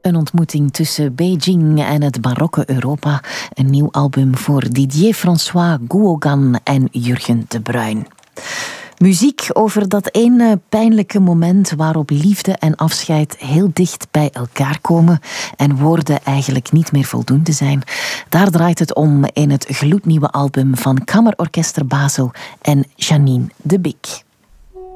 Een ontmoeting tussen Beijing en het barokke Europa. Een nieuw album voor Didier François Gouogan en Jurgen de Bruin. Muziek over dat ene pijnlijke moment waarop liefde en afscheid heel dicht bij elkaar komen en woorden eigenlijk niet meer voldoende zijn. Daar draait het om in het gloednieuwe album van Kammerorkester Basel en Janine de Bick.